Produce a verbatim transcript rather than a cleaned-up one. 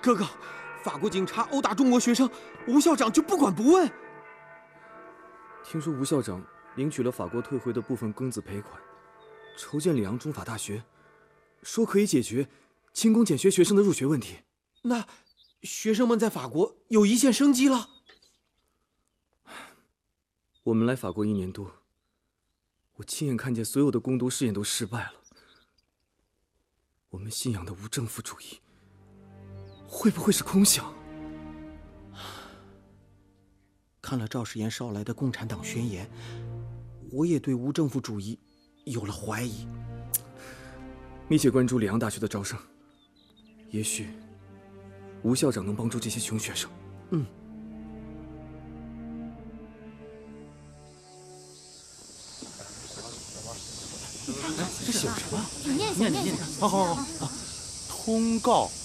哥哥，法国警察殴打中国学生，吴校长就不管不问。 听说吴校长领取了法国退回的部分庚子赔款，筹建里昂中法大学，说可以解决勤工俭学学生的入学问题。 那学生们在法国有一线生机了。 我们来法国一年多，我亲眼看见所有的攻读试验都失败了。我们信仰的无政府主义，会不会是空想？ 看了赵世炎捎来的共产党宣言，我也对无政府主义有了怀疑。 密切关注里昂大学的招生，也许吴校长能帮助这些穷学生。 嗯。 你看，这写的什么？ 你念一下，念一下。 好好好。通告